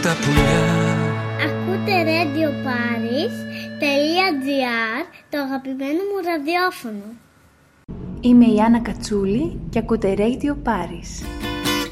τα πουλιά. Ακούτε radioparis.gr, το αγαπημένο μου ραδιόφωνο. Είμαι η Άννα Κατσούλη και ακούτε Radio Paris.